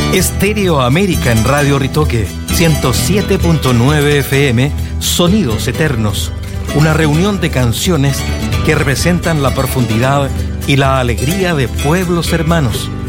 Estéreo América en Radio Ritoque, 107.9 FM, Sonidos Eternos. Una reunión de canciones que representan la profundidad y la alegría de pueblos hermanos.